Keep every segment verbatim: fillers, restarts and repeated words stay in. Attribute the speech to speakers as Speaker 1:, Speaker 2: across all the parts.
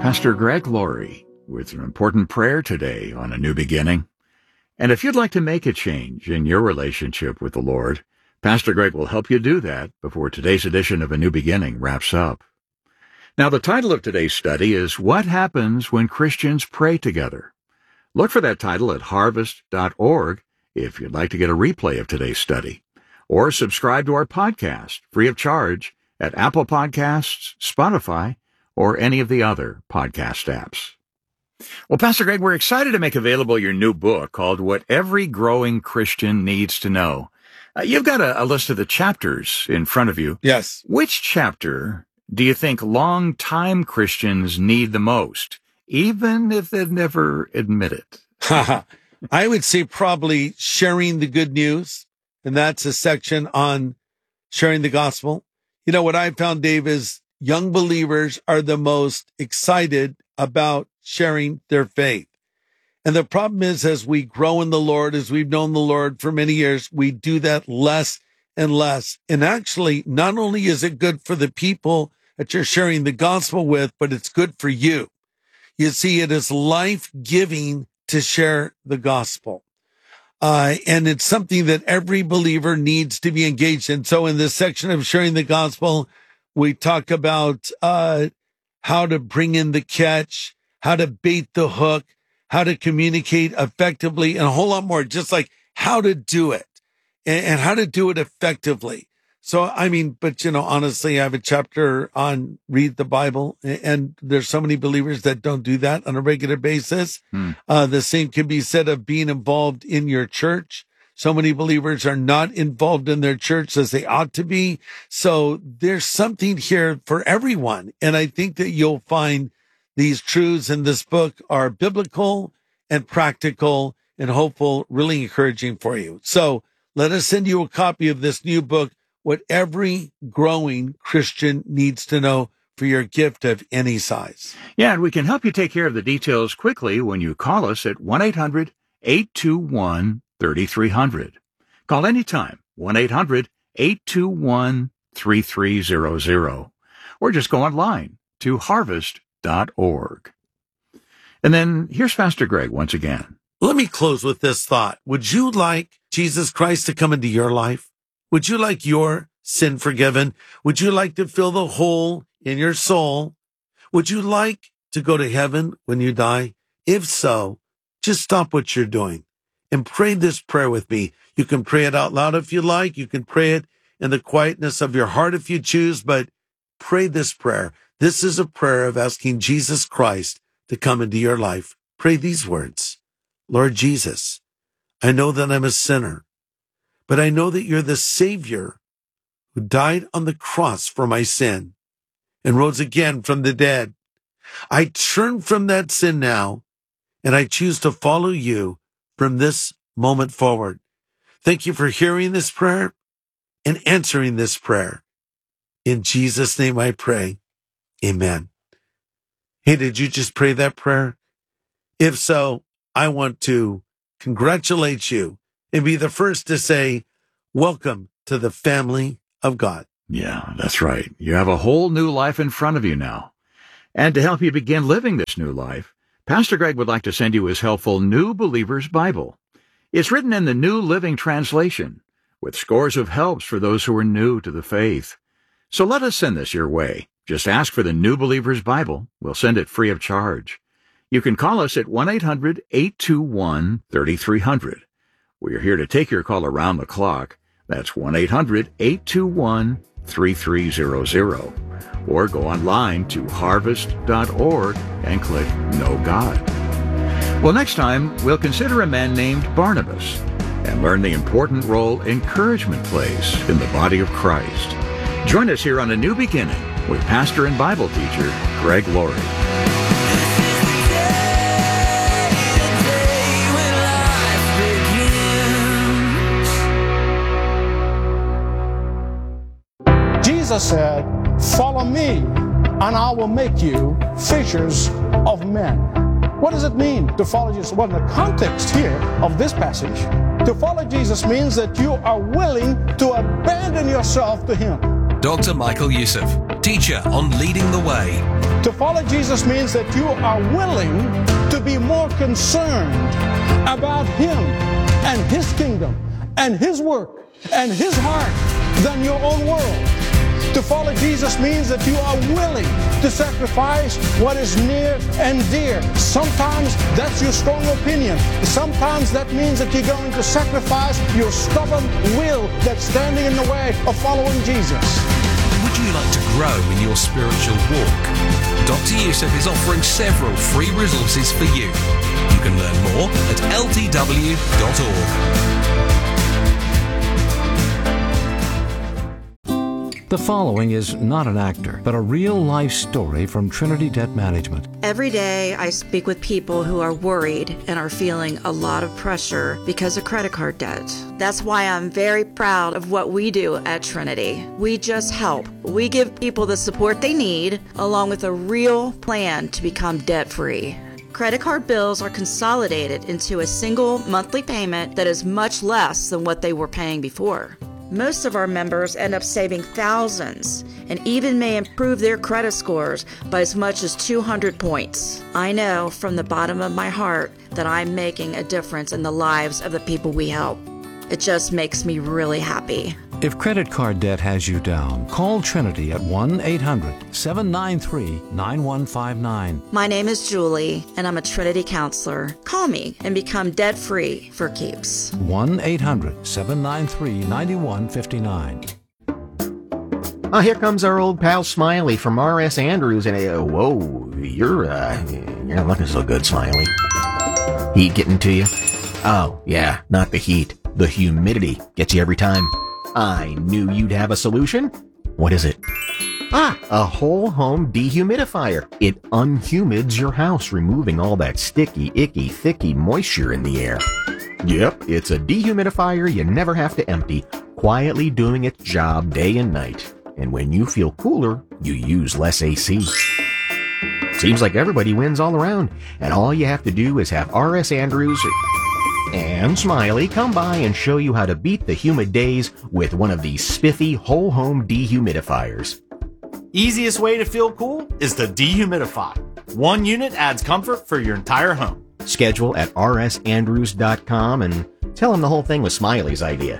Speaker 1: Pastor Greg Laurie with an important prayer today on A New Beginning. And if you'd like to make a change in your relationship with the Lord, Pastor Greg will help you do that before today's edition of A New Beginning wraps up. Now, the title of today's study is What Happens When Christians Pray Together? Look for that title at harvest dot org if you'd like to get a replay of today's study, or subscribe to our podcast free of charge at Apple Podcasts, Spotify, or any of the other podcast apps. Well, Pastor Greg, we're excited to make available your new book called What Every Growing Christian Needs to Know. Uh, you've got a, a list of the chapters in front of you.
Speaker 2: Yes.
Speaker 1: Which chapter do you think long-time Christians need the most, even if they've never admitted it?
Speaker 2: I would say probably sharing the good news, and that's a section on sharing the gospel. You know, what I found, Dave, is young believers are the most excited about sharing their faith. And the problem is, as we grow in the Lord, as we've known the Lord for many years, we do that less and less. And actually, not only is it good for the people that you're sharing the gospel with, but it's good for you. You see, it is life-giving to share the gospel. Uh, and it's something that every believer needs to be engaged in. So in this section of sharing the gospel, we talk about uh, how to bring in the catch, how to bait the hook, how to communicate effectively, and a whole lot more, just like how to do it and, and how to do it effectively. So, I mean, but, you know, honestly, I have a chapter on read the Bible, and there's so many believers that don't do that on a regular basis. Hmm. Uh, the same can be said of being involved in your church. So many believers are not involved in their church as they ought to be. So there's something here for everyone. And I think that you'll find these truths in this book are biblical and practical and hopeful, really encouraging for you. So let us send you a copy of this new book, What Every Growing Christian Needs to Know, for your gift of any size.
Speaker 1: Yeah, and we can help you take care of the details quickly when you call us at one eight hundred eight two one thirty-three hundred. Call anytime, one eight hundred eight two one thirty-three hundred, or just go online to harvest dot org. And then here's Pastor Greg once again.
Speaker 2: Let me close with this thought. Would you like Jesus Christ to come into your life? Would you like your sin forgiven? Would you like to fill the hole in your soul? Would you like to go to heaven when you die? If so, just stop what you're doing and pray this prayer with me. You can pray it out loud if you like. You can pray it in the quietness of your heart if you choose, but pray this prayer. This is a prayer of asking Jesus Christ to come into your life. Pray these words. Lord Jesus, I know that I'm a sinner, but I know that you're the Savior who died on the cross for my sin and rose again from the dead. I turn from that sin now, and I choose to follow you from this moment forward. Thank you for hearing this prayer and answering this prayer. In Jesus' name I pray. Amen. Hey, did you just pray that prayer? If so, I want to congratulate you and be the first to say, welcome to the family of God.
Speaker 1: Yeah, that's right. You have a whole new life in front of you now. And to help you begin living this new life, Pastor Greg would like to send you his helpful New Believer's Bible. It's written in the New Living Translation, with scores of helps for those who are new to the faith. So let us send this your way. Just ask for the New Believer's Bible. We'll send it free of charge. You can call us at one eight hundred eight two one thirty-three hundred. We are here to take your call around the clock. That's one eight hundred eight two one thirty-three hundred. Or go online to harvest dot org and click Know God. Well, next time, we'll consider a man named Barnabas and learn the important role encouragement plays in the body of Christ. Join us here on A New Beginning with pastor and Bible teacher Greg Laurie.
Speaker 3: Jesus said, follow me, and I will make you fishers of men. What does it mean to follow Jesus? Well, in the context here of this passage, to follow Jesus means that you are willing to abandon yourself to Him.
Speaker 4: Doctor Michael Youssef, teacher on Leading the Way.
Speaker 3: To follow Jesus means that you are willing to be more concerned about Him and His kingdom and His work and His heart than your own world. To follow Jesus means that you are willing to sacrifice what is near and dear. Sometimes that's your strong opinion. Sometimes that means that you're going to sacrifice your stubborn will that's standing in the way of following Jesus.
Speaker 4: Would you like to grow in your spiritual walk? Doctor Youssef is offering several free resources for you. You can learn more at L T W dot org.
Speaker 5: The following is not an actor, but a real-life story from Trinity Debt Management.
Speaker 6: Every day I speak with people who are worried and are feeling a lot of pressure because of credit card debt. That's why I'm very proud of what we do at Trinity. We just help. We give people the support they need, along with a real plan to become debt-free. Credit card bills are consolidated into a single monthly payment that is much less than what they were paying before. Most of our members end up saving thousands and even may improve their credit scores by as much as two hundred points. I know from the bottom of my heart that I'm making a difference in the lives of the people we help. It just makes me really happy.
Speaker 5: If credit card debt has you down, call Trinity at one eight hundred seven nine three nine one five nine.
Speaker 6: My name is Julie, and I'm a Trinity counselor. Call me and become debt-free for keeps.
Speaker 5: one eight hundred seven nine three nine one five nine.
Speaker 7: Oh, here comes our old pal Smiley from R S Andrews, and uh, whoa, you're uh, you're not looking so good, Smiley. Heat getting to you? Oh, yeah, not the heat. The humidity gets you every time. I knew you'd have a solution. What is it? Ah, a whole home dehumidifier. It unhumids your house, removing all that sticky, icky, thicky moisture in the air. Yep, it's a dehumidifier you never have to empty, quietly doing its job day and night. And when you feel cooler, you use less A C. Seems like everybody wins all around, and all you have to do is have R S Andrews and Smiley come by and show you how to beat the humid days with one of these spiffy whole home dehumidifiers.
Speaker 8: Easiest way to feel cool is to dehumidify. One unit adds comfort for your entire home.
Speaker 7: Schedule at r s andrews dot com and tell them the whole thing was Smiley's idea.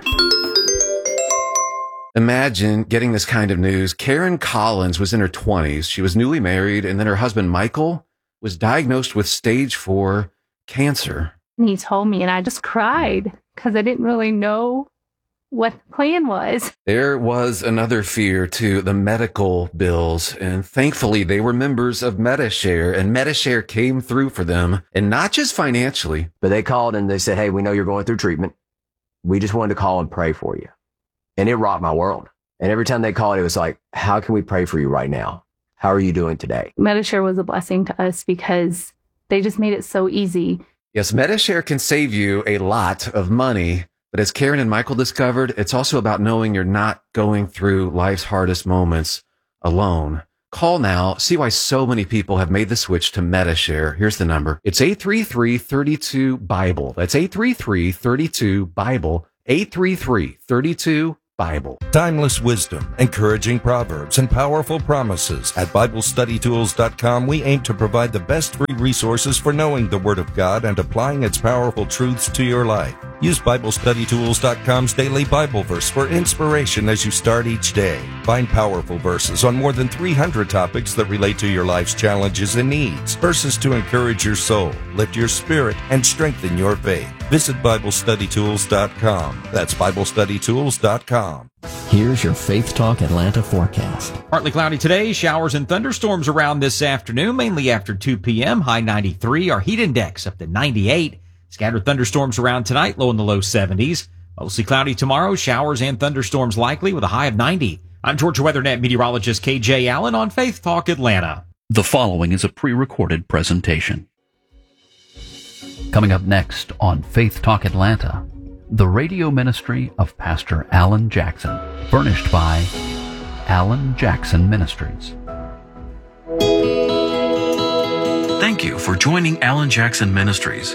Speaker 9: Imagine getting this kind of news. Karen Collins was in her twenties. She was newly married, and then her husband, Michael, was diagnosed with stage four cancer.
Speaker 10: And he told me, and I just cried because I didn't really know what the plan was.
Speaker 9: There was another fear, too, the medical bills. And thankfully, they were members of Medi-Share, and Medi-Share came through for them, and not just financially.
Speaker 11: But they called and they said, hey, we know you're going through treatment. We just wanted to call and pray for you. And it rocked my world. And every time they called, it was like, how can we pray for you right now? How are you doing today?
Speaker 10: Medi-Share was a blessing to us because they just made it so easy.
Speaker 9: Yes, Medi-Share can save you a lot of money, but as Karen and Michael discovered, it's also about knowing you're not going through life's hardest moments alone. Call now. See why so many people have made the switch to Medi-Share. Here's the number. It's eight three three, three two, Bible. That's eight three three, three two, Bible. eight three three, three two, Bible.
Speaker 12: Timeless wisdom, encouraging proverbs, and powerful promises. At Bible Study Tools dot com, we aim to provide the best free resources for knowing the Word of God and applying its powerful truths to your life. Use Bible Study Tools dot com's daily Bible verse for inspiration as you start each day. Find powerful verses on more than three hundred topics that relate to your life's challenges and needs. Verses to encourage your soul, lift your spirit, and strengthen your faith. Visit Bible Study Tools dot com. That's Bible Study Tools dot com.
Speaker 13: Here's your Faith Talk Atlanta forecast.
Speaker 14: Partly cloudy today, showers and thunderstorms around this afternoon, mainly after two p.m., high ninety-three. Our heat index up to ninety-eight. Scattered thunderstorms around tonight, low in the low seventies. Mostly cloudy tomorrow, showers and thunderstorms likely with a high of ninety. I'm Georgia WeatherNet meteorologist K J Allen on Faith Talk Atlanta.
Speaker 15: The following is a pre-recorded presentation. Coming up next on Faith Talk Atlanta, the radio ministry of Pastor Alan Jackson, furnished by Alan Jackson Ministries. Thank you for joining Alan Jackson Ministries.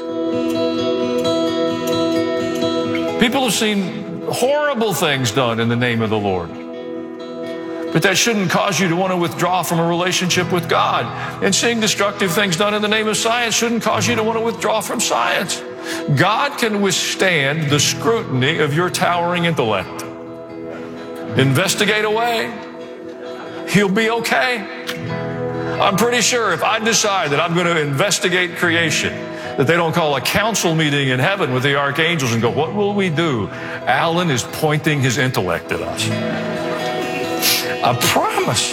Speaker 16: People have seen horrible things done in the name of the Lord. But that shouldn't cause you to want to withdraw from a relationship with God. And seeing destructive things done in the name of science shouldn't cause you to want to withdraw from science. God can withstand the scrutiny of your towering intellect. Investigate away. He'll be okay. I'm pretty sure if I decide that I'm going to investigate creation, that they don't call a council meeting in heaven with the archangels and go, what will we do? Alan is pointing his intellect at us. I promise.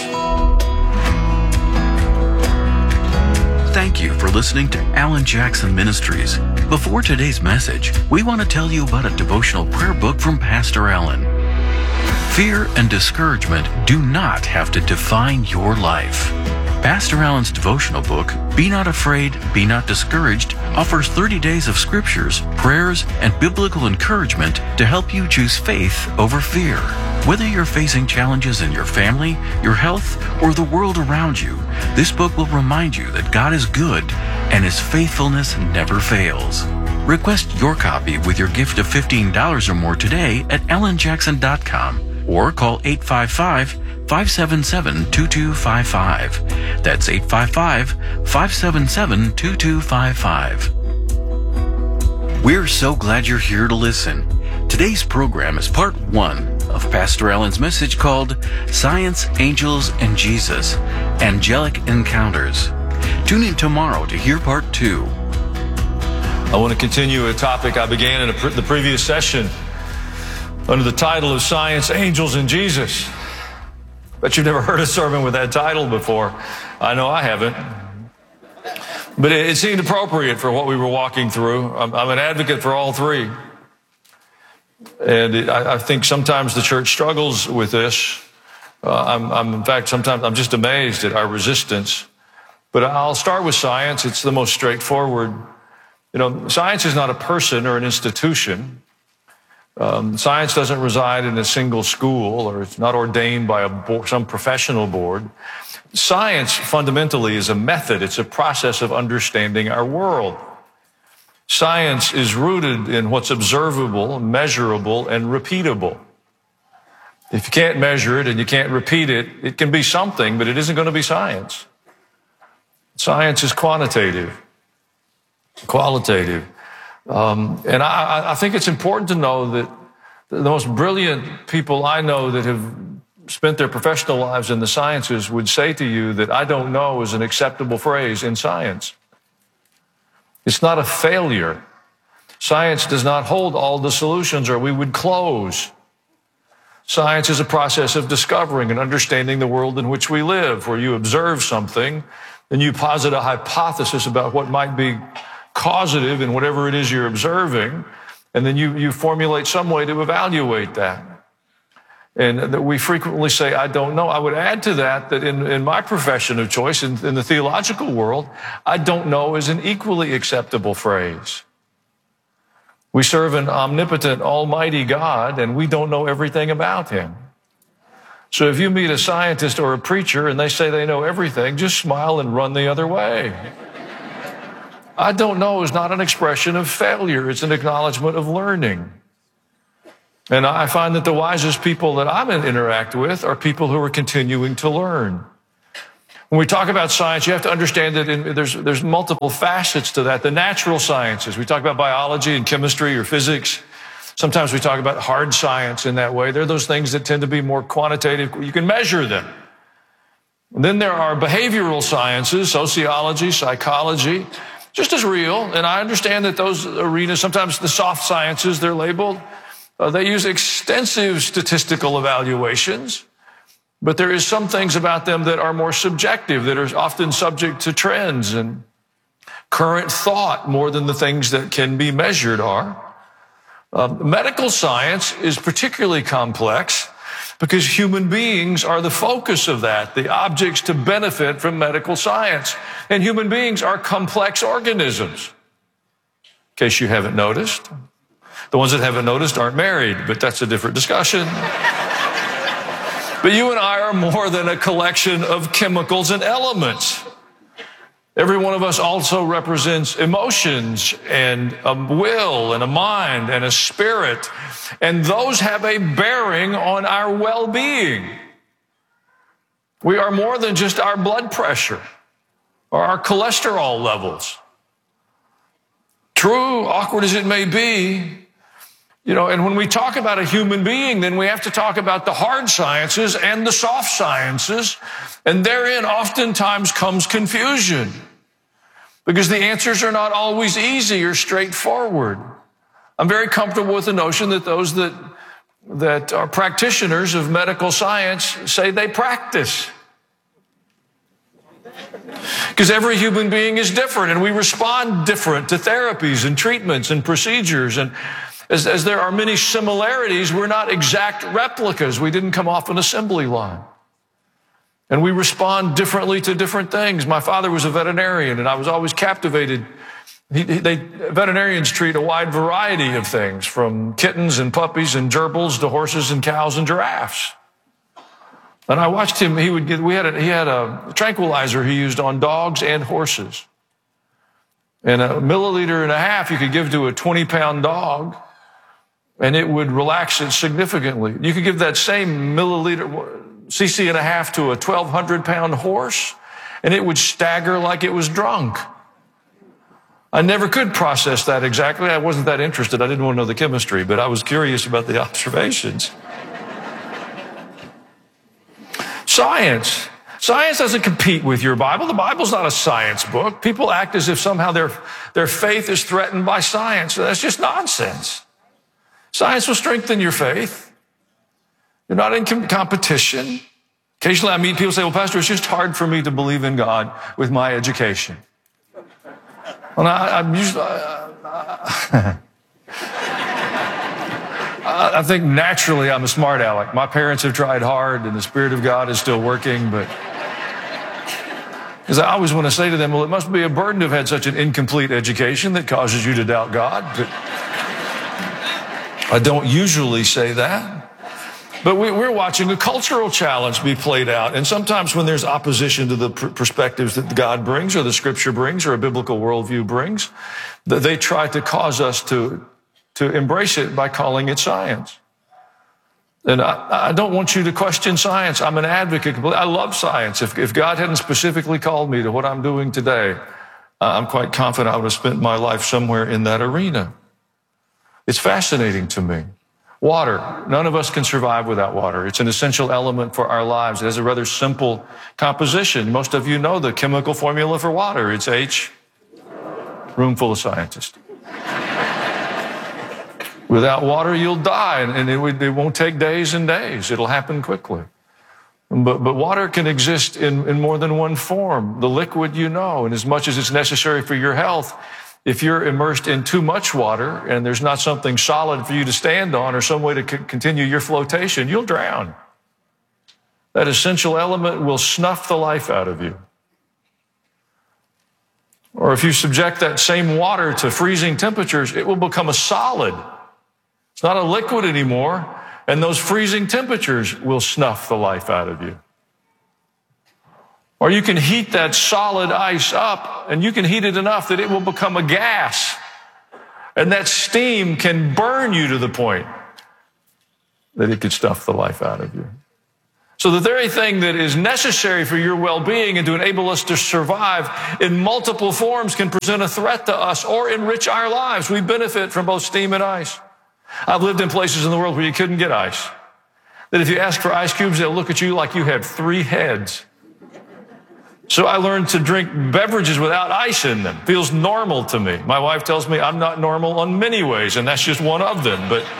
Speaker 17: Thank you for listening to Alan Jackson Ministries. Before today's message, we want to tell you about a devotional prayer book from Pastor Alan. Fear and discouragement do not have to define your life. Pastor Alan's devotional book, Be Not Afraid, Be Not Discouraged, offers thirty days of scriptures, prayers, and biblical encouragement to help you choose faith over fear. Whether you're facing challenges in your family, your health, or the world around you, this book will remind you that God is good and His faithfulness never fails. Request your copy with your gift of fifteen dollars or more today at alan jackson dot com or call eight five five, five seven seven, two two five five. That's eight five five, five seven seven, two two five five. We're so glad you're here to listen. Today's program is part one of Pastor Alan's message called Science, Angels, and Jesus, Angelic Encounters. Tune in tomorrow to hear part two.
Speaker 16: I want to continue a topic I began in a pre- the previous session under the title of Science, Angels, and Jesus. Bet you've never heard a sermon with that title before. I know I haven't. But it, it seemed appropriate for what we were walking through. I'm, I'm an advocate for all three. And it, I, I think sometimes the church struggles with this. Uh, I'm, I'm, in fact, sometimes I'm just amazed at our resistance. But I'll start with science. It's the most straightforward. You know, science is not a person or an institution. Um, science doesn't reside in a single school, or it's not ordained by a board, some professional board. Science fundamentally is a method. It's a process of understanding our world. Science is rooted in what's observable, measurable, and repeatable. If you can't measure it and you can't repeat it, it can be something, but it isn't going to be science. Science is quantitative, qualitative. Um, and I, I think it's important to know that the most brilliant people I know that have spent their professional lives in the sciences would say to you that I don't know is an acceptable phrase in science. It's not a failure. Science does not hold all the solutions, or we would close. Science is a process of discovering and understanding the world in which we live, where you observe something and you posit a hypothesis about what might be causative in whatever it is you're observing, and then you, you formulate some way to evaluate that. And that we frequently say, I don't know. I would add to that that in, in my profession of choice, in, in the theological world, I don't know is an equally acceptable phrase. We serve an omnipotent, almighty God, and we don't know everything about Him. So if you meet a scientist or a preacher and they say they know everything, just smile and run the other way. I don't know is not an expression of failure. It's an acknowledgement of learning. And I find that the wisest people that I interact with are people who are continuing to learn. When we talk about science, you have to understand that in, there's, there's multiple facets to that. The natural sciences, we talk about biology and chemistry or physics. Sometimes we talk about hard science in that way. They're those things that tend to be more quantitative. You can measure them. And then there are behavioral sciences, sociology, psychology, just as real. And I understand that those arenas, sometimes the soft sciences, they're labeled. Uh, they use extensive statistical evaluations, but there is some things about them that are more subjective, that are often subject to trends and current thought more than the things that can be measured are. Uh, medical science is particularly complex because human beings are the focus of that, the objects to benefit from medical science. And human beings are complex organisms, in case you haven't noticed. The ones that haven't noticed aren't married, but that's a different discussion. But you and I are more than a collection of chemicals and elements. Every one of us also represents emotions and a will and a mind and a spirit, and those have a bearing on our well-being. We are more than just our blood pressure or our cholesterol levels. True, awkward as it may be, you know, and when we talk about a human being, then we have to talk about the hard sciences and the soft sciences, and therein oftentimes comes confusion because the answers are not always easy or straightforward. I'm very comfortable with the notion that those that that are practitioners of medical science say they practice. Because every human being is different, and we respond different to therapies and treatments and procedures. And as, as there are many similarities, we're not exact replicas. We didn't come off an assembly line. And we respond differently to different things. My father was a veterinarian, and I was always captivated. He, they, veterinarians treat a wide variety of things, from kittens and puppies and gerbils to horses and cows and giraffes. And I watched him. He would get. We had a, he had a tranquilizer he used on dogs and horses. And a milliliter and a half you could give to a twenty-pound dog, and it would relax it significantly. You could give that same milliliter cc and a half to a twelve hundred pound horse, and it would stagger like it was drunk. I never could process that exactly. I wasn't that interested. I didn't want to know the chemistry, but I was curious about the observations. Science. Science doesn't compete with your Bible. The Bible's not a science book. People act as if somehow their, their faith is threatened by science. That's just nonsense. Science will strengthen your faith. You're not in com- competition. Occasionally I meet people say, well, Pastor, it's just hard for me to believe in God with my education. Well, I, I'm usually, uh, uh, I think naturally I'm a smart aleck. My parents have tried hard, and the Spirit of God is still working, but because I always want to say to them, well, it must be a burden to have had such an incomplete education that causes you to doubt God. But I don't usually say that. But we, we're watching a cultural challenge be played out. And sometimes when there's opposition to the pr- perspectives that God brings or the Scripture brings or a biblical worldview brings, they try to cause us to, to embrace it by calling it science. And I, I don't want you to question science. I'm an advocate. I love science. If, if God hadn't specifically called me to what I'm doing today, I'm quite confident I would have spent my life somewhere in that arena. It's fascinating to me. Water. None of us can survive without water. It's an essential element for our lives. It has a rather simple composition. Most of you know the chemical formula for water. It's H. Room full of scientists. Without water, you'll die, and it, would, it won't take days and days. It'll happen quickly. But, but water can exist in, in more than one form. The liquid, you know, and as much as it's necessary for your health, if you're immersed in too much water and there's not something solid for you to stand on or some way to c- continue your flotation, you'll drown. That essential element will snuff the life out of you. Or if you subject that same water to freezing temperatures, it will become a solid. It's not a liquid anymore, and those freezing temperatures will snuff the life out of you. Or you can heat that solid ice up, and you can heat it enough that it will become a gas. And that steam can burn you to the point that it could stuff the life out of you. So the very thing that is necessary for your well-being and to enable us to survive in multiple forms can present a threat to us or enrich our lives. We benefit from both steam and ice. I've lived in places in the world where you couldn't get ice. That if you ask for ice cubes, they'll look at you like you have three heads. So I learned to drink beverages without ice in them. Feels normal to me. My wife tells me I'm not normal in many ways, and that's just one of them. But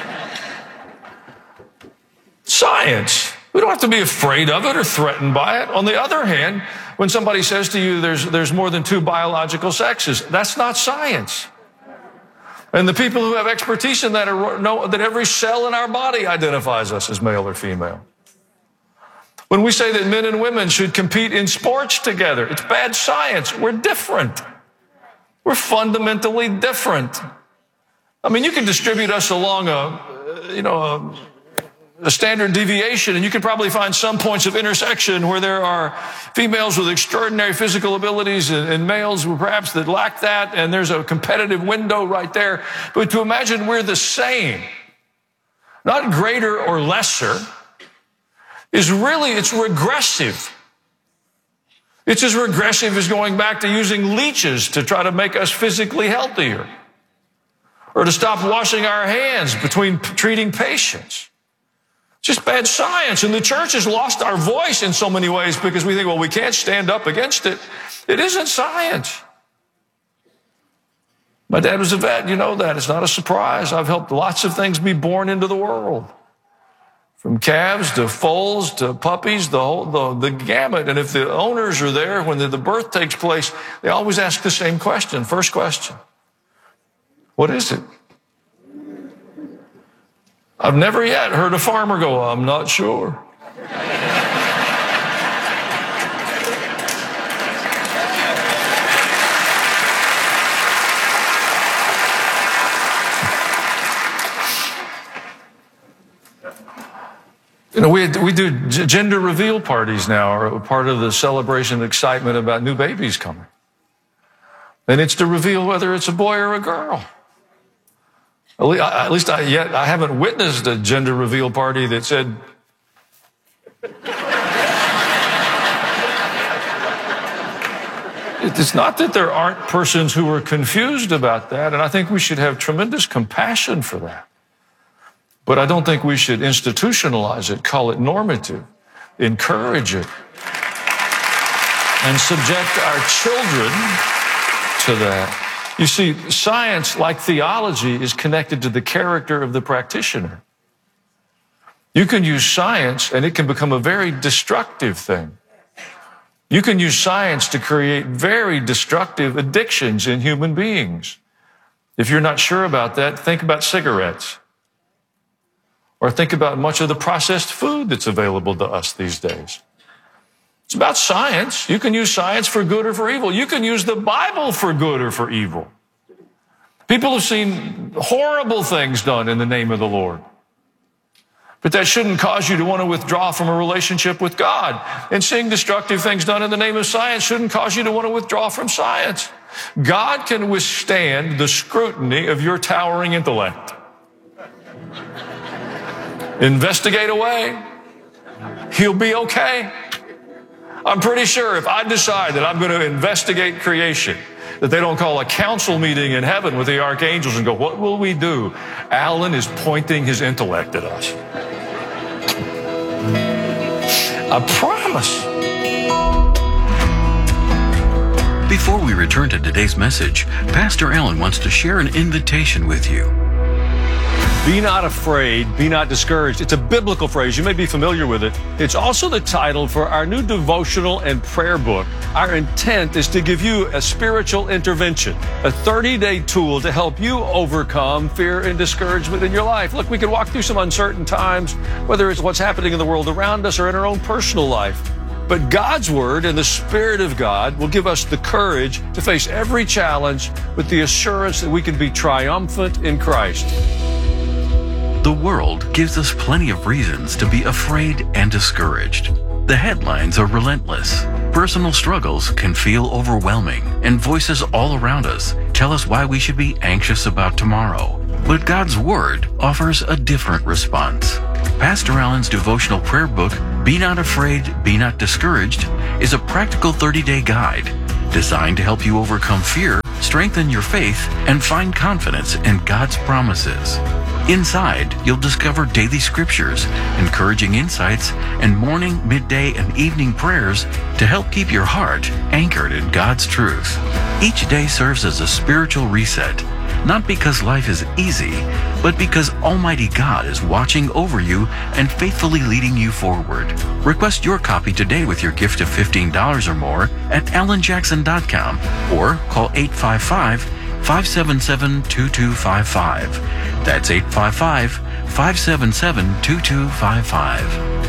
Speaker 16: science, we don't have to be afraid of it or threatened by it. On the other hand, when somebody says to you there's, there's more than two biological sexes, that's not science. And the people who have expertise in that are, know that every cell in our body identifies us as male or female. When we say that men and women should compete in sports together, it's bad science. We're different. We're fundamentally different. I mean, you can distribute us along a, you know, a, a standard deviation, and you can probably find some points of intersection where there are females with extraordinary physical abilities and, and males perhaps that lack that, and there's a competitive window right there. But to imagine we're the same, not greater or lesser, is really, it's regressive. It's as regressive as going back to using leeches to try to make us physically healthier, or to stop washing our hands between p- treating patients. It's just bad science. And the church has lost our voice in so many ways because we think, well, we can't stand up against it. It isn't science. My dad was a vet. You know that. It's not a surprise. I've helped lots of things be born into the world. From calves to foals to puppies, the whole, the, the gamut. And if the owners are there when the, the birth takes place, they always ask the same question. First question. What is it? I've never yet heard a farmer go, I'm not sure. You know, we, we do gender reveal parties now, or part of the celebration and excitement about new babies coming. And it's to reveal whether it's a boy or a girl. At least I, yet I haven't witnessed a gender reveal party that said, it's not that there aren't persons who are confused about that, and I think we should have tremendous compassion for that. But I don't think we should institutionalize it, call it normative, encourage it, and subject our children to that. You see, science, like theology, is connected to the character of the practitioner. You can use science, and it can become a very destructive thing. You can use science to create very destructive addictions in human beings. If you're not sure about that, think about cigarettes. Or think about much of the processed food that's available to us these days. It's about science. You can use science for good or for evil. You can use the Bible for good or for evil. People have seen horrible things done in the name of the Lord. But that shouldn't cause you to want to withdraw from a relationship with God. And seeing destructive things done in the name of science shouldn't cause you to want to withdraw from science. God can withstand the scrutiny of your towering intellect. Investigate away. He'll be okay. I'm pretty sure if I decide that I'm going to investigate creation, that they don't call a council meeting in heaven with the archangels and go, what will we do? Alan is pointing his intellect at us. I promise.
Speaker 17: Before we return to today's message, Pastor Alan wants to share an invitation with you.
Speaker 16: Be not afraid, be not discouraged. It's a biblical phrase. You may be familiar with it. It's also the title for our new devotional and prayer book. Our intent is to give you a spiritual intervention, a thirty-day tool to help you overcome fear and discouragement in your life. Look, we can walk through some uncertain times, whether it's what's happening in the world around us or in our own personal life. But God's Word and the Spirit of God will give us the courage to face every challenge with the assurance that we can be triumphant in Christ.
Speaker 17: The world gives us plenty of reasons to be afraid and discouraged. The headlines are relentless. Personal struggles can feel overwhelming, and voices all around us tell us why we should be anxious about tomorrow. But God's Word offers a different response. Pastor Alan's devotional prayer book, Be Not Afraid, Be Not Discouraged, is a practical thirty-day guide designed to help you overcome fear, strengthen your faith, and find confidence in God's promises. Inside, you'll discover daily scriptures, encouraging insights, and morning, midday, and evening prayers to help keep your heart anchored in God's truth. Each day serves as a spiritual reset, not because life is easy, but because Almighty God is watching over you and faithfully leading you forward. Request your copy today with your gift of fifteen dollars or more at alan jackson dot com or call eight five five, five seven seven, two two five five. That's eight five five, five seven seven, two two five five.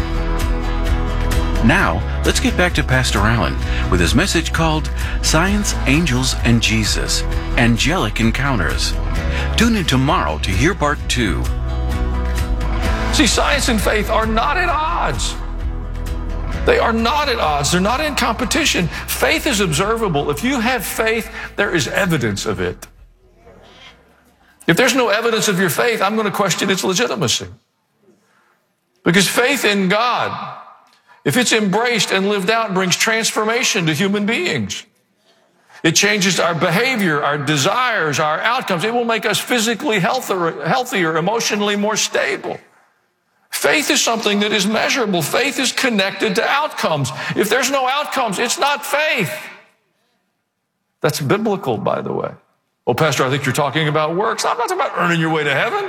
Speaker 17: Now, let's get back to Pastor Alan with his message called Science, Angels, and Jesus, Angelic Encounters. Tune in tomorrow to hear part two.
Speaker 16: See, science and faith are not at odds. They are not at odds. They're not in competition. Faith is observable. If you have faith, there is evidence of it. If there's no evidence of your faith, I'm going to question its legitimacy. Because faith in God if it's embraced and lived out, it brings transformation to human beings. It changes our behavior, our desires, our outcomes. It will make us physically healthier, healthier, emotionally more stable. Faith is something that is measurable. Faith is connected to outcomes. If there's no outcomes, it's not faith. That's biblical, by the way. Well, Pastor, I think you're talking about works. I'm not talking about earning your way to heaven.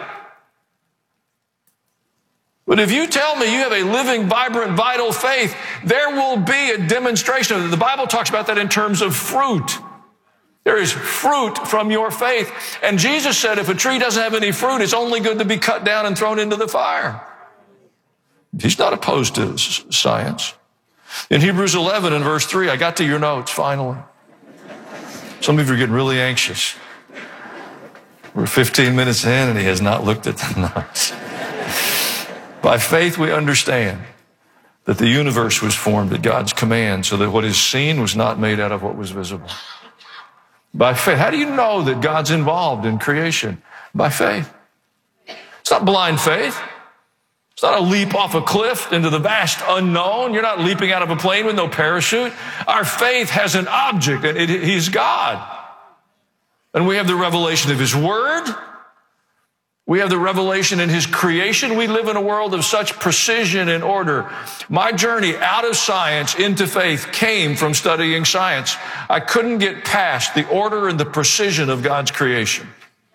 Speaker 16: But if you tell me you have a living, vibrant, vital faith, there will be a demonstration of it. The Bible talks about that in terms of fruit. There is fruit from your faith. And Jesus said if a tree doesn't have any fruit, it's only good to be cut down and thrown into the fire. He's not opposed to science. In Hebrews eleven and verse three, I got to your notes finally. Some of you are getting really anxious. We're fifteen minutes in and he has not looked at the notes. By faith we understand that the universe was formed at God's command, so that what is seen was not made out of what was visible. By faith. How do you know that God's involved in creation? By faith. It's not blind faith. It's not a leap off a cliff into the vast unknown. You're not leaping out of a plane with no parachute. Our faith has an object, and it, He's God. And we have the revelation of His Word. We have the revelation in His creation. We live in a world of such precision and order. My journey out of science into faith came from studying science. I couldn't get past the order and the precision of God's creation.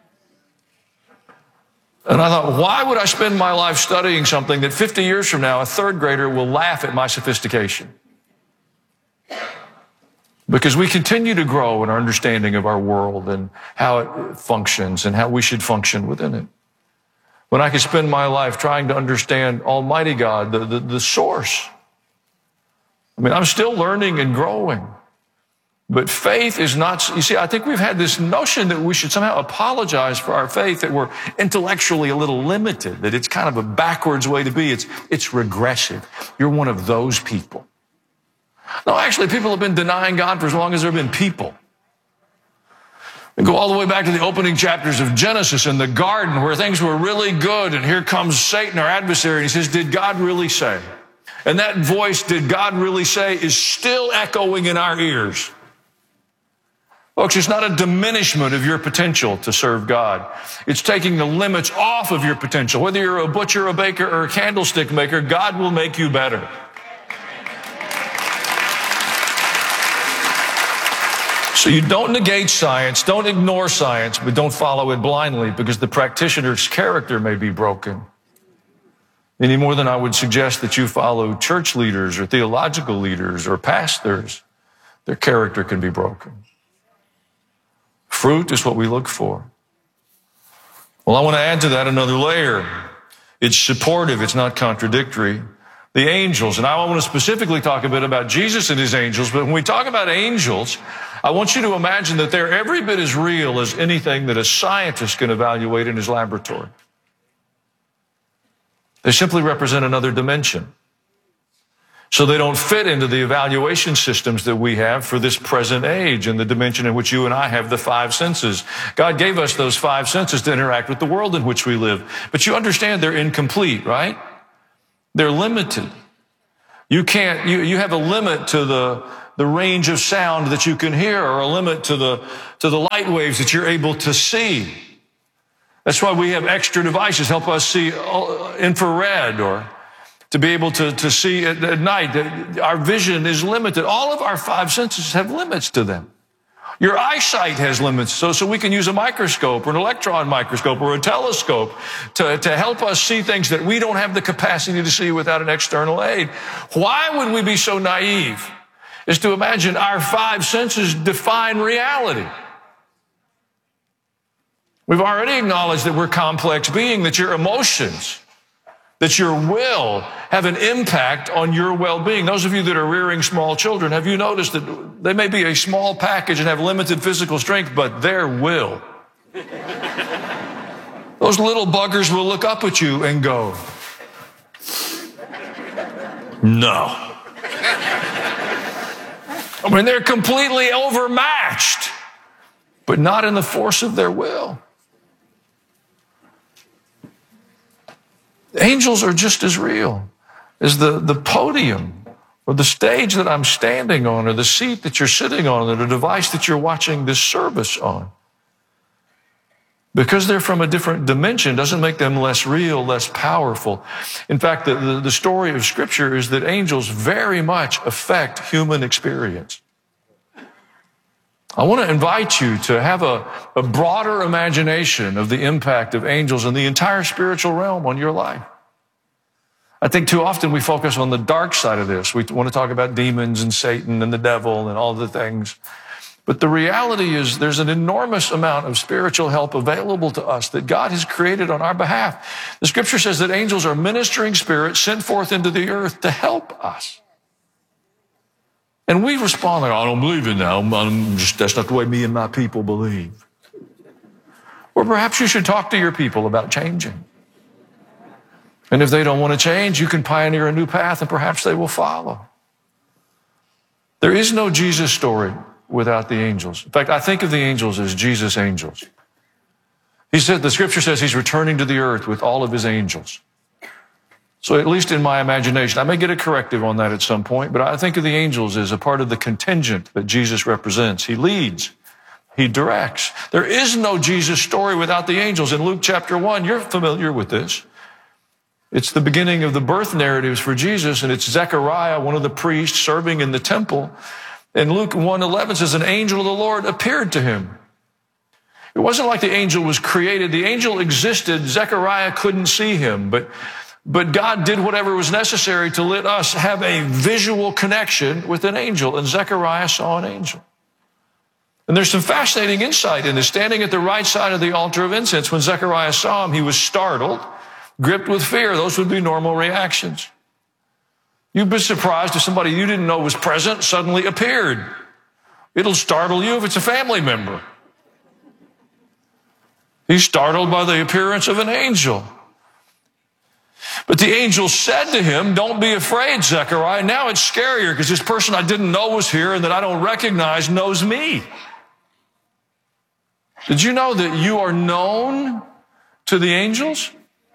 Speaker 16: And I thought, why would I spend my life studying something that fifty years from now, a third grader will laugh at my sophistication? Because we continue to grow in our understanding of our world and how it functions and how we should function within it. When I could spend my life trying to understand Almighty God, the, the, the source. I mean, I'm still learning and growing. But faith is not, you see, I think we've had this notion that we should somehow apologize for our faith, that we're intellectually a little limited, that it's kind of a backwards way to be. It's, it's regressive. You're one of those people. No, actually, people have been denying God for as long as there have been people. And go all the way back to the opening chapters of Genesis in the garden where things were really good. And here comes Satan, our adversary, and he says, did God really say? And that voice, did God really say, is still echoing in our ears. Folks, it's not a diminishment of your potential to serve God. It's taking the limits off of your potential. Whether you're a butcher, a baker, or a candlestick maker, God will make you better. So you don't negate science, don't ignore science, but don't follow it blindly, because the practitioner's character may be broken. Any more than I would suggest that you follow church leaders or theological leaders or pastors. Their character can be broken. Fruit is what we look for. Well, I want to add to that another layer. It's supportive, it's not contradictory. The angels, and I want to specifically talk a bit about Jesus and His angels, but when we talk about angels, I want you to imagine that they're every bit as real as anything that a scientist can evaluate in his laboratory. They simply represent another dimension. So they don't fit into the evaluation systems that we have for this present age and the dimension in which you and I have the five senses. God gave us those five senses to interact with the world in which we live. But you understand they're incomplete, right? They're limited. You can't, you, you have a limit to the, the range of sound that you can hear, or a limit to the, to the light waves that you're able to see. That's why we have extra devices help us see infrared, or to be able to, to see at, at night. Our vision is limited. All of our five senses have limits to them. Your eyesight has limits, so, so we can use a microscope or an electron microscope or a telescope to, to help us see things that we don't have the capacity to see without an external aid. Why would we be so naive as to imagine our five senses define reality? We've already acknowledged that we're complex beings, that your emotions, that your will have an impact on your well-being. Those of you that are rearing small children, have you noticed that they may be a small package and have limited physical strength, but their will. Those little buggers will look up at you and go, no. I mean, they're completely overmatched, but not in the force of their will. Angels are just as real as the, the podium or the stage that I'm standing on, or the seat that you're sitting on, or the device that you're watching this service on. Because they're from a different dimension doesn't make them less real, less powerful. In fact, the, the, the story of Scripture is that angels very much affect human experience. I want to invite you to have a, a broader imagination of the impact of angels in the entire spiritual realm on your life. I think too often we focus on the dark side of this. We want to talk about demons and Satan and the devil and all the things. But the reality is there's an enormous amount of spiritual help available to us that God has created on our behalf. The Scripture says that angels are ministering spirits sent forth into the earth to help us. And we respond like, I don't believe it now. I'm just, that's not the way me and my people believe. Or perhaps you should talk to your people about changing. And if they don't want to change, you can pioneer a new path and perhaps they will follow. There is no Jesus story without the angels. In fact, I think of the angels as Jesus' angels. He said, the Scripture says he's returning to the earth with all of his angels. So at least in my imagination, I may get a corrective on that at some point, but I think of the angels as a part of the contingent that Jesus represents. He leads. He directs. There is no Jesus story without the angels. In Luke chapter one, you're familiar with this. It's the beginning of the birth narratives for Jesus, and it's Zechariah, one of the priests serving in the temple. And Luke one eleven says, an angel of the Lord appeared to him. It wasn't like the angel was created. The angel existed. Zechariah couldn't see him, but, but God did whatever was necessary to let us have a visual connection with an angel, and Zechariah saw an angel. And there's some fascinating insight in this. Standing at the right side of the altar of incense, when Zechariah saw him, he was startled, gripped with fear. Those would be normal reactions. You'd be surprised if somebody you didn't know was present suddenly appeared. It'll startle you if it's a family member. He's startled by the appearance of an angel. But the angel said to him, don't be afraid, Zechariah. Now it's scarier because this person I didn't know was here and that I don't recognize knows me. Did you know that you are known to the angels?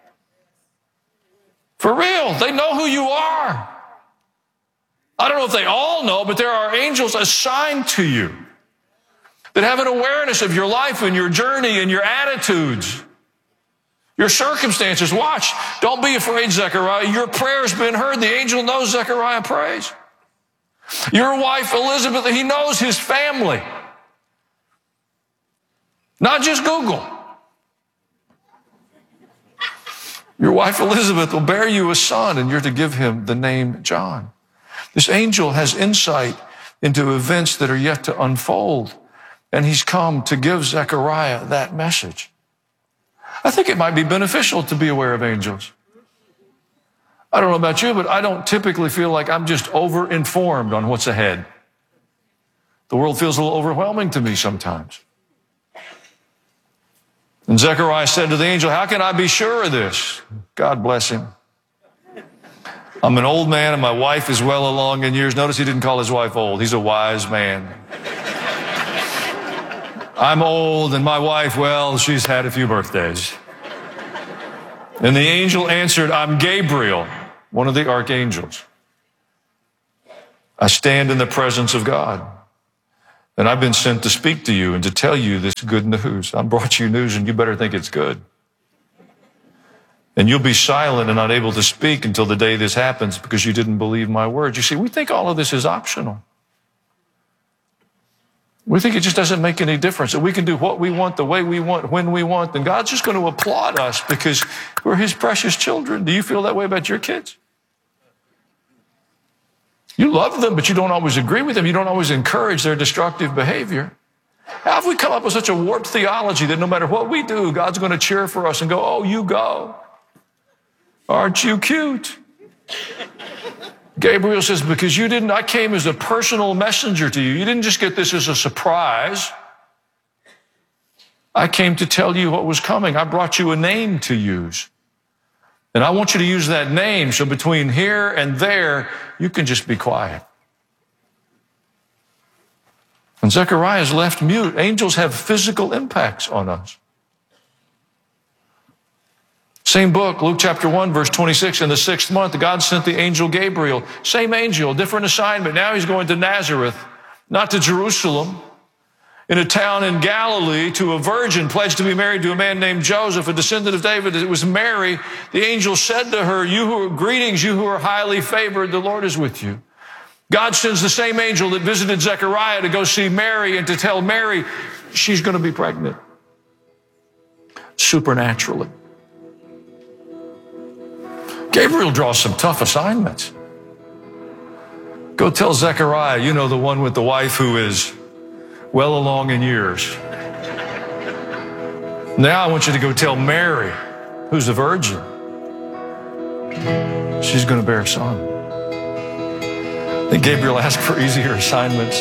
Speaker 16: For real, they know who you are. I don't know if they all know, but there are angels assigned to you that have an awareness of your life and your journey and your attitudes, your circumstances. Watch, don't be afraid, Zechariah. Your prayer's been heard. The angel knows Zechariah prays. Your wife, Elizabeth, he knows his family. Not just Google. Your wife Elizabeth will bear you a son, and you're to give him the name John. This angel has insight into events that are yet to unfold, and he's come to give Zechariah that message. I think it might be beneficial to be aware of angels. I don't know about you, but I don't typically feel like I'm just over-informed on what's ahead. The world feels a little overwhelming to me sometimes. And Zechariah said to the angel, how can I be sure of this? God bless him. I'm an old man and my wife is well along in years. Notice he didn't call his wife old. He's a wise man. I'm old and my wife, well, she's had a few birthdays. And the angel answered, I'm Gabriel, one of the archangels. I stand in the presence of God. And I've been sent to speak to you and to tell you this good news. I brought you news and you better think it's good. And you'll be silent and not able to speak until the day this happens because you didn't believe my words. You see, we think all of this is optional. We think it just doesn't make any difference. That we can do what we want, the way we want, when we want. And God's just going to applaud us because we're his precious children. Do you feel that way about your kids? You love them, but you don't always agree with them. You don't always encourage their destructive behavior. How have we come up with such a warped theology that no matter what we do, God's going to cheer for us and go, oh, you go. Aren't you cute? Gabriel says, because you didn't, I came as a personal messenger to you. You didn't just get this as a surprise. I came to tell you what was coming. I brought you a name to use. And I want you to use that name so between here and there, you can just be quiet. And Zechariah is left mute. Angels have physical impacts on us. Same book, Luke chapter one, verse twenty-six. In the sixth month, God sent the angel Gabriel. Same angel, different assignment. Now he's going to Nazareth, not to Jerusalem, in a town in Galilee, to a virgin pledged to be married to a man named Joseph, a descendant of David. It was Mary. The angel said to her, "You who are, greetings, you who are highly favored, the Lord is with you." God sends the same angel that visited Zechariah to go see Mary and to tell Mary she's going to be pregnant. Supernaturally. Gabriel draws some tough assignments. Go tell Zechariah, you know, the one with the wife who is well along in years. Now I want you to go tell Mary, who's a virgin, she's going to bear a son. Then Gabriel asked for easier assignments.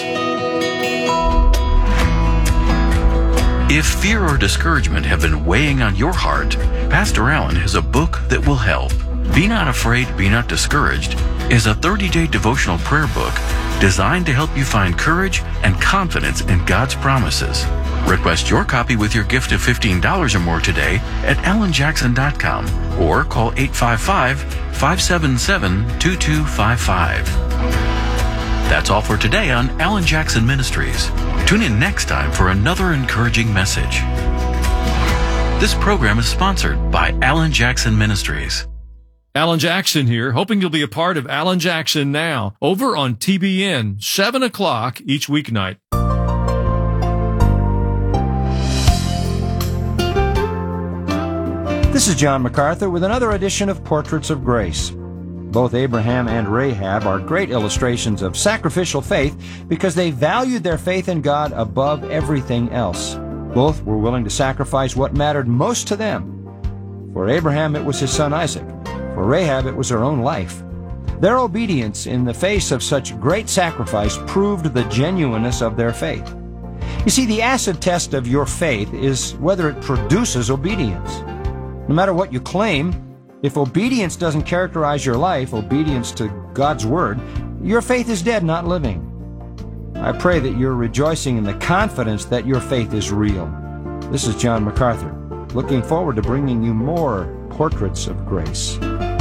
Speaker 17: If fear or discouragement have been weighing on your heart, Pastor Allen has a book that will help. Be Not Afraid, Be Not Discouraged is a thirty-day devotional prayer book designed to help you find courage and confidence in God's promises. Request your copy with your gift of fifteen dollars or more today at alan jackson dot com or call eight five five, five seven seven, two two five five. That's all for today on Alan Jackson Ministries. Tune in next time for another encouraging message. This program is sponsored by Alan Jackson Ministries.
Speaker 16: Alan Jackson here, hoping you'll be a part of Alan Jackson Now, over on T B N, seven o'clock each weeknight.
Speaker 18: This is John MacArthur with another edition of Portraits of Grace. Both Abraham and Rahab are great illustrations of sacrificial faith because they valued their faith in God above everything else. Both were willing to sacrifice what mattered most to them. For Abraham, it was his son Isaac. For Rahab, it was her own life. Their obedience in the face of such great sacrifice proved the genuineness of their faith. You see, the acid test of your faith is whether it produces obedience. No matter what you claim, if obedience doesn't characterize your life, obedience to God's Word, your faith is dead, not living. I pray that you're rejoicing in the confidence that your faith is real. This is John MacArthur, looking forward to bringing you more Portraits of Grace.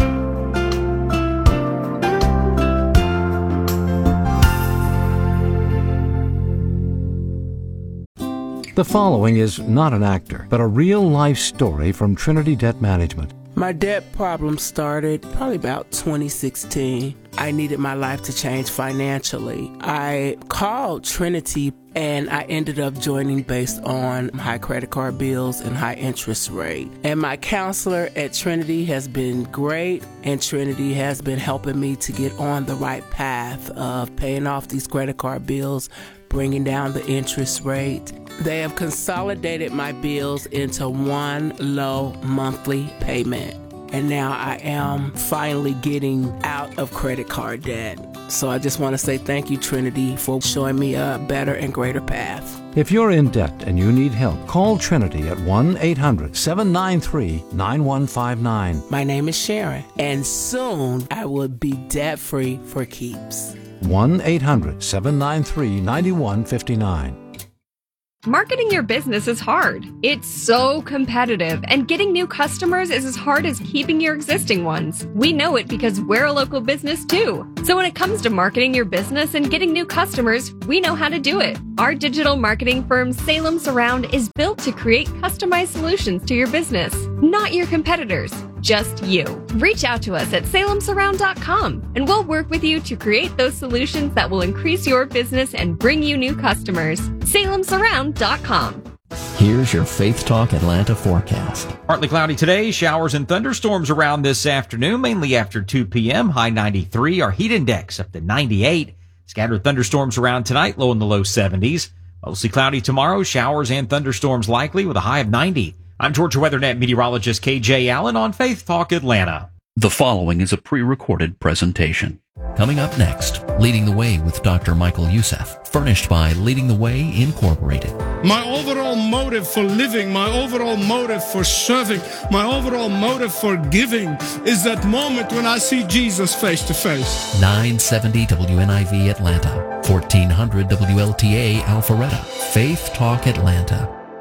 Speaker 5: The following is not an actor, but a real-life story from Trinity Debt Management.
Speaker 19: My debt problem started probably about twenty sixteen. I needed my life to change financially. I called Trinity and I ended up joining based on high credit card bills and high interest rate. And my counselor at Trinity has been great, and Trinity has been helping me to get on the right path of paying off these credit card bills, bringing down the interest rate. They have consolidated my bills into one low monthly payment. And now I am finally getting out of credit card debt. So I just want to say thank you, Trinity, for showing me a better and greater path.
Speaker 5: If you're in debt and you need help, call Trinity at one eight hundred, seven nine three, nine one five nine.
Speaker 19: My name is Sharon, and soon I will be debt-free for keeps.
Speaker 5: one eight hundred, seven nine three, nine one five nine.
Speaker 20: Marketing your business is hard. It's so competitive, and getting new customers is as hard as keeping your existing ones. We know it because we're a local business too. So when it comes to marketing your business and getting new customers, we know how to do it. Our digital marketing firm, Salem Surround, is built to create customized solutions to your business, not your competitors. Just you. Reach out to us at salem surround dot com and we'll work with you to create those solutions that will increase your business and bring you new customers. salem surround dot com.
Speaker 13: Here's your Faith Talk Atlanta forecast.
Speaker 14: Partly cloudy today, showers and thunderstorms around this afternoon, mainly after two p.m., high ninety-three. Our heat index up to ninety-eight. Scattered thunderstorms around tonight, low in the low seventies. Mostly cloudy tomorrow, showers and thunderstorms likely with a high of ninety. I'm Georgia WeatherNet meteorologist K J Allen on Faith Talk Atlanta.
Speaker 15: The following is a pre-recorded presentation.
Speaker 13: Coming up next, Leading the Way with Doctor Michael Youssef, furnished by Leading the Way Incorporated.
Speaker 3: My overall motive for living, my overall motive for serving, my overall motive for giving is that moment when I see Jesus face to face.
Speaker 13: nine seventy W N I V Atlanta, fourteen hundred W L T A Alpharetta. Faith Talk Atlanta.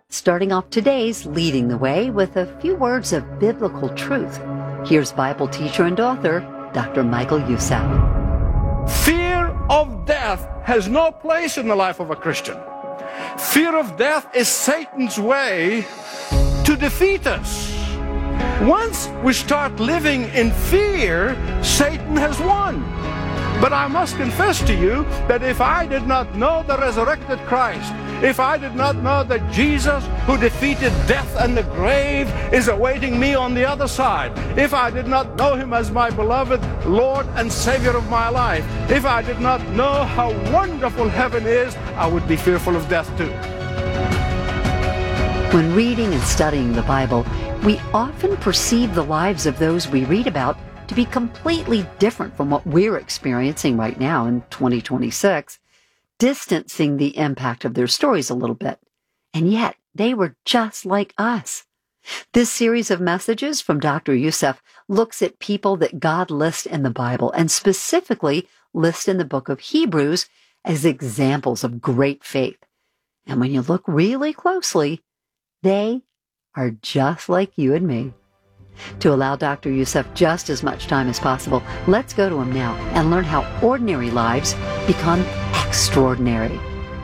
Speaker 21: starting off today's Leading the Way with a few words of biblical truth. Here's Bible teacher and author, Doctor Michael Youssef.
Speaker 3: Fear of death has no place in the life of a Christian. Fear of death is Satan's way to defeat us. Once we start living in fear, Satan has won. But I must confess to you that if I did not know the resurrected Christ, if I did not know that Jesus, who defeated death and the grave, is awaiting me on the other side, if I did not know him as my beloved Lord and Savior of my life, if I did not know how wonderful heaven is, I would be fearful of death too.
Speaker 21: When reading and studying the Bible, we often perceive the lives of those we read about to be completely different from what we're experiencing right now in twenty twenty-six, distancing the impact of their stories a little bit. And yet, they were just like us. This series of messages from Doctor Youssef looks at people that God lists in the Bible, and specifically lists in the book of Hebrews as examples of great faith. And when you look really closely, they are just like you and me. To allow Doctor Youssef just as much time as possible, let's go to him now and learn how ordinary lives become extraordinary.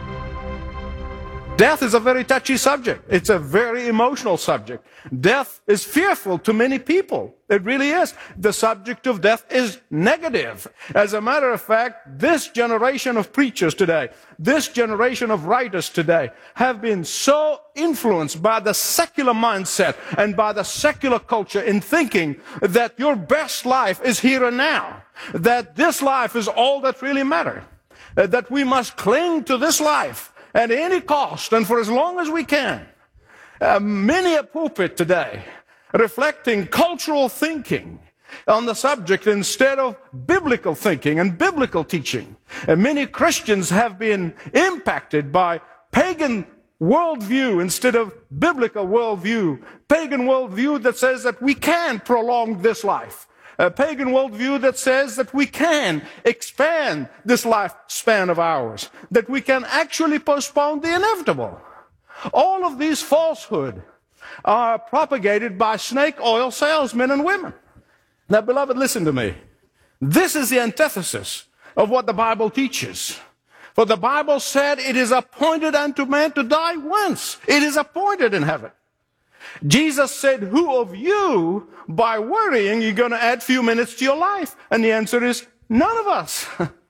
Speaker 3: Death is a very touchy subject. It's a very emotional subject. Death is fearful to many people. It really is. The subject of death is negative. As a matter of fact, this generation of preachers today, this generation of writers today, have been so influenced by the secular mindset and by the secular culture in thinking that your best life is here and now, that this life is all that really matters, that we must cling to this life at any cost and for as long as we can. Uh, many a pulpit today reflecting cultural thinking on the subject instead of biblical thinking and biblical teaching. And many Christians have been impacted by pagan worldview instead of biblical worldview. Pagan worldview that says that we can prolong this life. A pagan worldview that says that we can expand this lifespan of ours, that we can actually postpone the inevitable. All of these falsehoods are propagated by snake oil salesmen and women. Now, beloved, listen to me. This is the antithesis of what the Bible teaches. For the Bible said it is appointed unto man to die once. It is appointed in heaven. Jesus said, who of you, by worrying, you're going to add a few minutes to your life? And the answer is, none of us.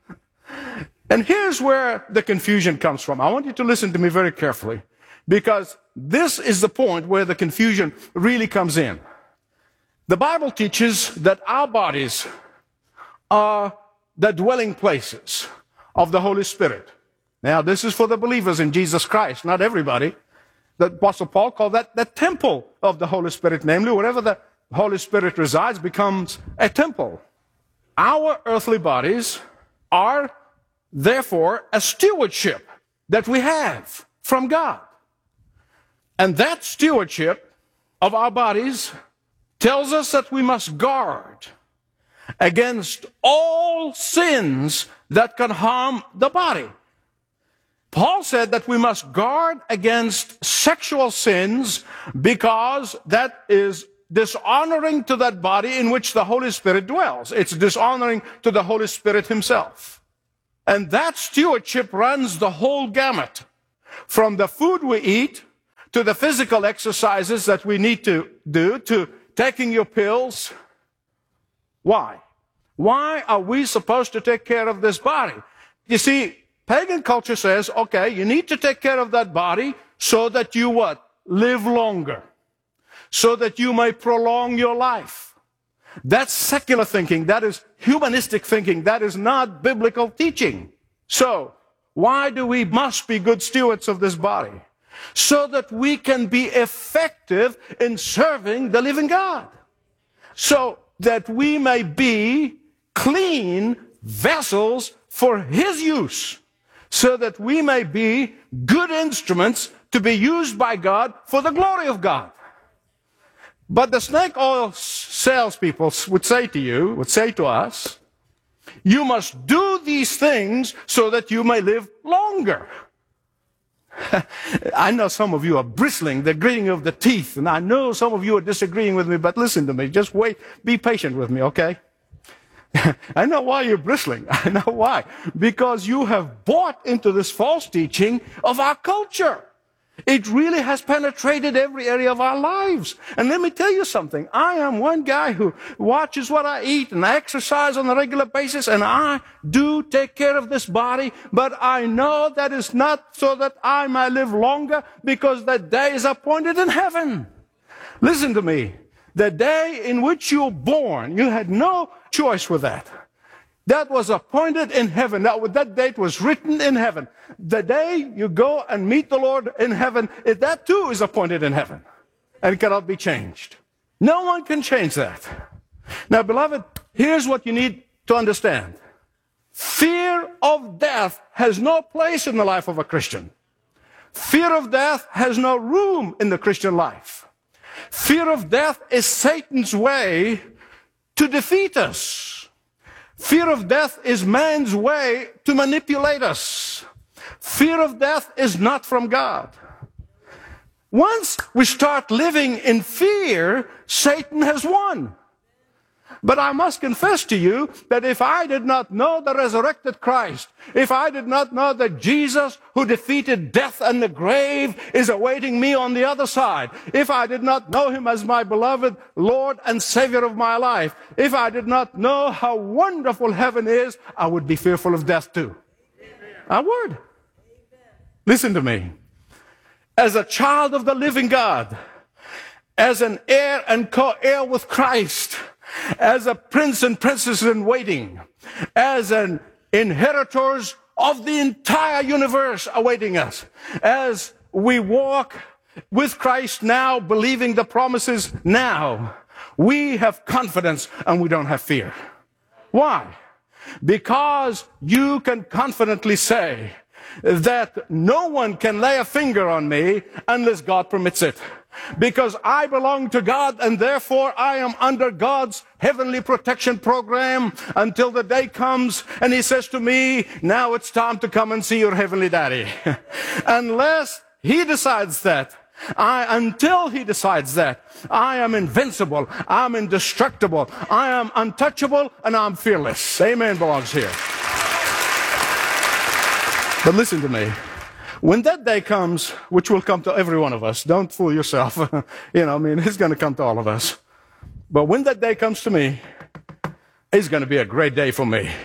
Speaker 3: And here's where the confusion comes from. I want you to listen to me very carefully, because this is the point where the confusion really comes in. The Bible teaches that our bodies are the dwelling places of the Holy Spirit. Now, this is for the believers in Jesus Christ, not everybody. The Apostle Paul called that the temple of the Holy Spirit, namely, wherever the Holy Spirit resides becomes a temple. Our earthly bodies are, therefore, a stewardship that we have from God. And that stewardship of our bodies tells us that we must guard against all sins that can harm the body. Paul said that we must guard against sexual sins because that is dishonoring to that body in which the Holy Spirit dwells. It's dishonoring to the Holy Spirit himself. And that stewardship runs the whole gamut, from the food we eat to the physical exercises that we need to do, to taking your pills. Why? Why are we supposed to take care of this body? You see, pagan culture says, okay, you need to take care of that body so that you what? Live longer. So that you may prolong your life. That's secular thinking. That is humanistic thinking. That is not biblical teaching. So, why do we must be good stewards of this body? So that we can be effective in serving the living God. So that we may be clean vessels for His use. So that we may be good instruments to be used by God for the glory of God. But the snake oil salespeople would say to you, would say to us, you must do these things so that you may live longer. I know some of you are bristling, the gritting of the teeth, and I know some of you are disagreeing with me, but listen to me. Just wait. Be patient with me, okay? I know why you're bristling. I know why. Because you have bought into this false teaching of our culture. It really has penetrated every area of our lives. And let me tell you something. I am one guy who watches what I eat and I exercise on a regular basis, and I do take care of this body, but I know that is not so that I might live longer, because that day is appointed in heaven. Listen to me. The day in which you were born, you had no choice with that. That was appointed in heaven. That, that date was written in heaven. The day you go and meet the Lord in heaven, that too is appointed in heaven and cannot be changed. No one can change that. Now, beloved, here's what you need to understand. Fear of death has no place in the life of a Christian. Fear of death has no room in the Christian life. Fear of death is Satan's way to defeat us. Fear of death is man's way to manipulate us. Fear of death is not from God. Once we start living in fear, Satan has won. But I must confess to you that if I did not know the resurrected Christ, if I did not know that Jesus, who defeated death and the grave, is awaiting me on the other side, if I did not know him as my beloved Lord and Savior of my life, if I did not know how wonderful heaven is, I would be fearful of death too. I would. Listen to me. As a child of the living God, as an heir and co-heir with Christ, as a prince and princess in waiting, as an inheritors of the entire universe awaiting us, as we walk with Christ now, believing the promises now, we have confidence and we don't have fear. Why? Because you can confidently say that no one can lay a finger on me unless God permits it. Because I belong to God, and therefore I am under God's heavenly protection program until the day comes and he says to me, now it's time to come and see your heavenly daddy. Unless he decides that, I, until he decides that, I am invincible, I'm indestructible, I am untouchable, and I'm fearless. Amen belongs here. But listen to me. When that day comes, which will come to every one of us, don't fool yourself. You know, I mean, it's going to come to all of us. But when that day comes to me, it's going to be a great day for me.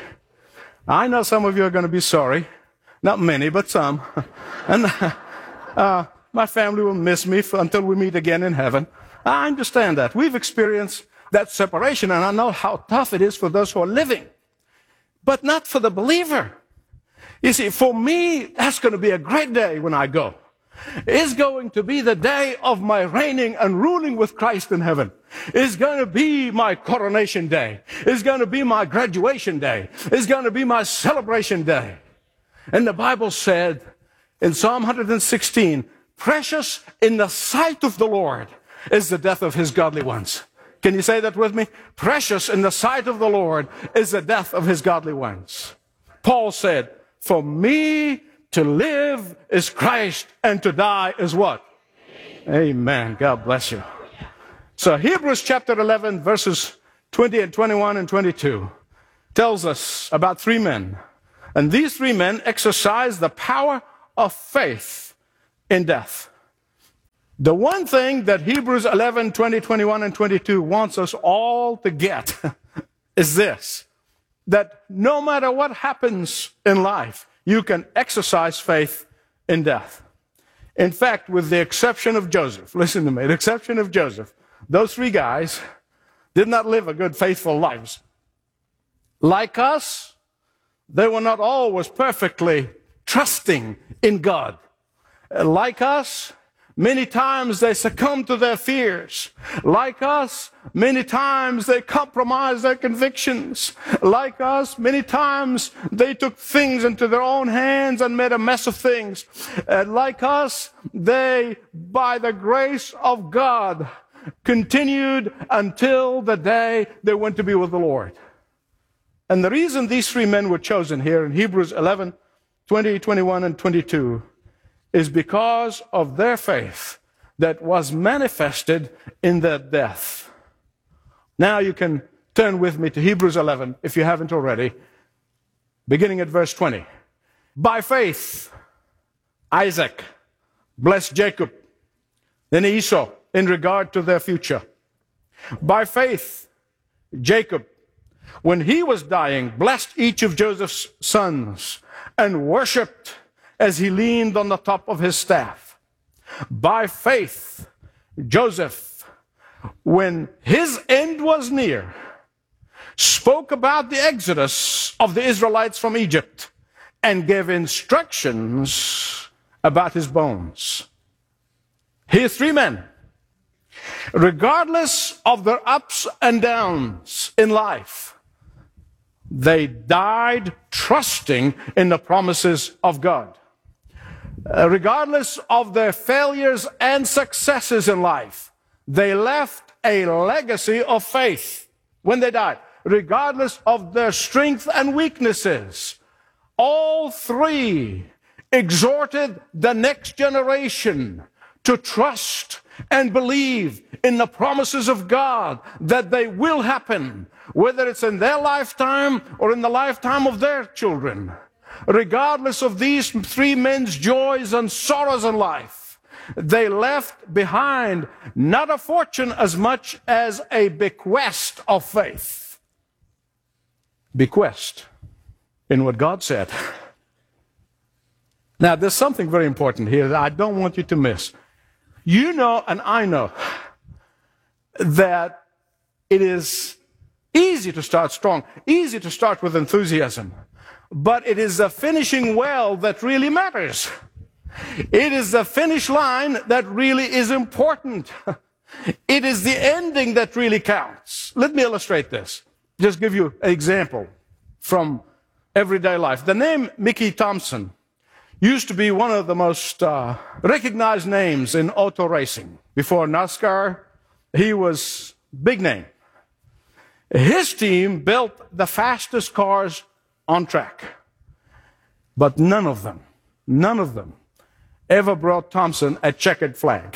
Speaker 3: I know some of you are going to be sorry. Not many, but some. And uh, my family will miss me for, until we meet again in heaven. I understand that. We've experienced that separation, and I know how tough it is for those who are living. But not for the believer. You see, for me, that's going to be a great day when I go. It's going to be the day of my reigning and ruling with Christ in heaven. It's going to be my coronation day. It's going to be my graduation day. It's going to be my celebration day. And the Bible said in Psalm one sixteen, precious in the sight of the Lord is the death of his godly ones. Can you say that with me? Precious in the sight of the Lord is the death of his godly ones. Paul said, for me to live is Christ, and to die is what? Amen. Amen. God bless you. So Hebrews chapter eleven, verses twenty and twenty-one and twenty-two tells us about three men. And these three men exercise the power of faith in death. The one thing that Hebrews eleven, twenty, twenty-one, and twenty-two wants us all to get is this. That no matter what happens in life, you can exercise faith in death. In fact, with the exception of Joseph, listen to me, the exception of Joseph, those three guys did not live a good, faithful lives. Like us, they were not always perfectly trusting in God. Like us, many times they succumbed to their fears. Like us, many times they compromised their convictions. Like us, many times they took things into their own hands and made a mess of things. Uh, like us, they, by the grace of God, continued until the day they went to be with the Lord. And the reason these three men were chosen here in Hebrews eleven, twenty, twenty-one, and twenty-two is because of their faith that was manifested in their death. Now you can turn with me to Hebrews eleven, if you haven't already, beginning at verse twenty. By faith, Isaac blessed Jacob, then Esau, in regard to their future. By faith, Jacob, when he was dying, blessed each of Joseph's sons and worshipped as he leaned on the top of his staff. By faith, Joseph, when his end was near, spoke about the exodus of the Israelites from Egypt and gave instructions about his bones. Here's three men. Regardless of their ups and downs in life, they died trusting in the promises of God. Uh, regardless of their failures and successes in life, they left a legacy of faith when they died. Regardless of their strength and weaknesses, all three exhorted the next generation to trust and believe in the promises of God, that they will happen, whether it's in their lifetime or in the lifetime of their children. Regardless of these three men's joys and sorrows in life, they left behind not a fortune as much as a bequest of faith. Bequest in what God said. Now, there's something very important here that I don't want you to miss. You know, and I know, that it is easy to start strong, easy to start with enthusiasm, but it is the finishing well that really matters. It is the finish line that really is important. It is the ending that really counts. Let me illustrate this. Just give you an example from everyday life. The name Mickey Thompson used to be one of the most uh, recognized names in auto racing. Before NASCAR, he was big name. His team built the fastest cars on track. But none of them, none of them ever brought Thompson a checkered flag.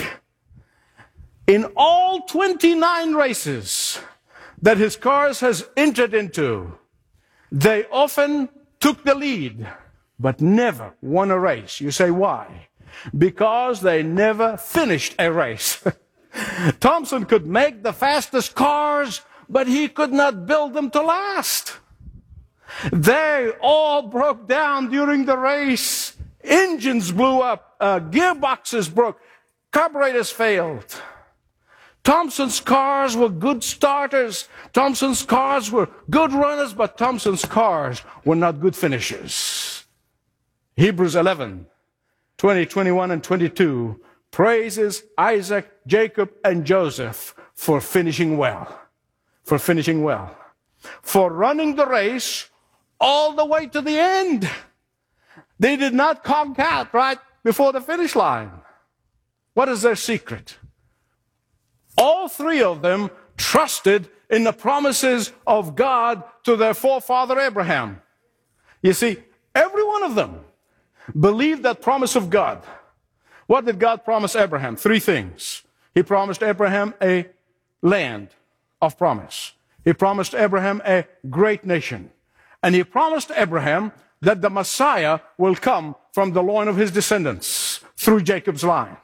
Speaker 3: In all twenty-nine races that his cars has entered into, they often took the lead, but never won a race. You say, why? Because they never finished a race. Thompson could make the fastest cars, but he could not build them to last. They all broke down during the race. Engines blew up, uh, gearboxes broke, carburetors failed. Thompson's cars were good starters. Thompson's cars were good runners, but Thompson's cars were not good finishers. Hebrews eleven, twenty, twenty-one, and twenty-two praises Isaac, Jacob, and Joseph for finishing well. For finishing well. For running the race all the way to the end. They did not conk out right before the finish line. What is their secret? All three of them trusted in the promises of God to their forefather Abraham. You see, every one of them believed that promise of God. What did God promise Abraham? Three things. He promised Abraham a land of promise. He promised Abraham a great nation. And he promised Abraham that the Messiah will come from the loin of his descendants through Jacob's line.